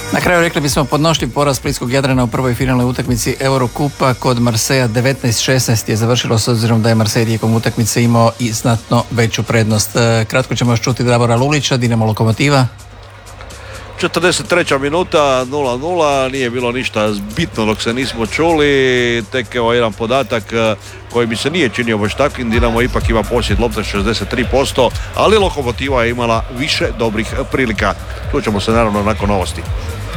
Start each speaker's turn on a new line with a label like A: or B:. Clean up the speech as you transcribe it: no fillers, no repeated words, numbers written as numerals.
A: Na kraju rekli bismo podnošljiv poraz splitskog Jadrana u prvoj finalnoj utakmici Eurokupa kod Marseja 19-16 je završilo, s obzirom da je Marsej tijekom utakmice imao i znatno veću prednost. Kratko ćemo još čuti Davora Lulića, Dinamo Lokomotiva.
B: 43. minuta, 0-0, nije bilo ništa bitno dok se nismo čuli, tek evo jedan podatak koji mi se nije činio baš takvim. Dinamo ipak ima posjed lopte 63%, ali Lokomotiva je imala više dobrih prilika. Tu ćemo se naravno nakon novosti.